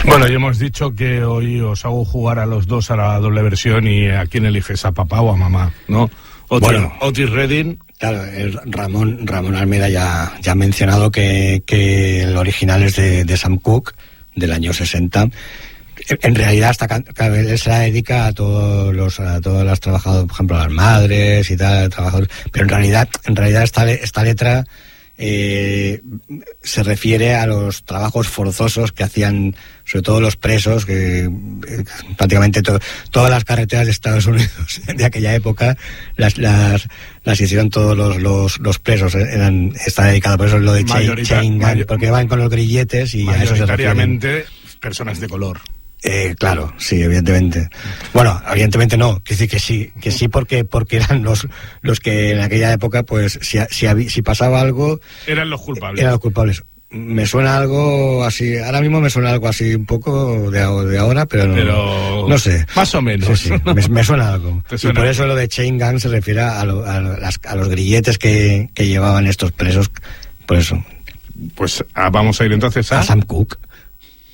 Bueno, ya hemos dicho que hoy os hago jugar a los dos a la doble versión y ¿a quién eliges? ¿A papá o a mamá? ¿No? Otis Redding. Claro, Ramón Almeida ya ha mencionado que el original es de Sam Cooke, del año 60. En realidad él se la dedica a todos los trabajadores, por ejemplo, a las madres y tal, trabajadores, pero en realidad esta letra se refiere a los trabajos forzosos que hacían sobre todo los presos, que prácticamente todas las carreteras de Estados Unidos de aquella época las hicieron todos los presos, está dedicado, por eso es lo de chain gang, porque van con los grilletes y a eso se refieren. Personas de color. Claro, sí, evidentemente. Bueno, evidentemente no, quiere decir que sí porque eran los que en aquella época, pues, si pasaba algo... Eran los culpables. Me suena algo así, ahora mismo me suena algo así un poco de ahora, pero no sé. Más o menos. Sí, me suena algo. Y por eso lo de chain gang se refiere a los grilletes que llevaban estos presos, por eso. Pues vamos a ir entonces a Sam Cooke.